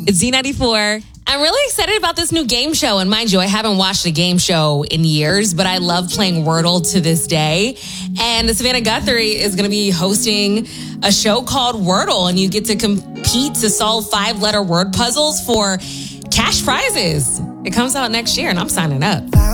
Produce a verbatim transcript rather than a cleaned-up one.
It's Z ninety-four. I'm really excited about this new game show. And mind you, I haven't watched a game show in years, but I love playing Wordle to this day. And Savannah Guthrie is going to be hosting a show called Wordle, and you get to compete to solve five-letter word puzzles for cash prizes. It comes out next year, and I'm signing up.